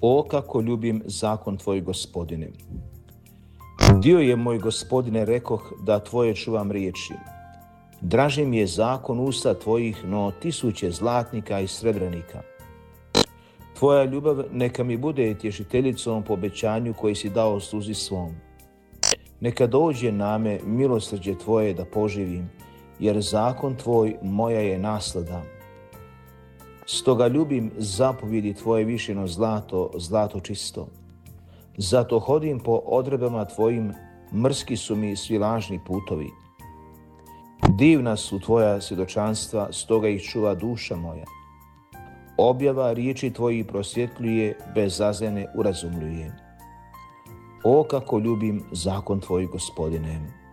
O, kako ljubim zakon tvoj, Gospodine. Dio je moj, Gospodine, rekoh, da tvoje čuvam riječi. Draži mi je zakon usta tvojih, no tisuće zlatnika i srebrenika. Tvoja ljubav neka mi bude tješiteljicom po obećanju koji si dao sluzi svom. Neka dođe na me milosrđe tvoje da poživim, jer zakon tvoj moja je naslada. Stoga ljubim zapovjedi tvoje više no zlato, zlato čisto. Zato hodim po odredbama tvojim, mrski su mi svi lažni putovi. Divna su tvoja svjedočanstva, stoga ih čuva duša moja. Objava riječi tvojih prosvjetljuje, bez zazene urazumljuje. O, kako ljubim zakon tvoj, Gospodine.